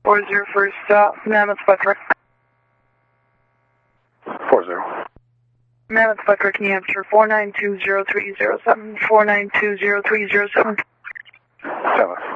40 first stop, Mammoth Buttrick. 40. Mammoth Buttrick, New Hampshire, 4920307, 4920307. 7.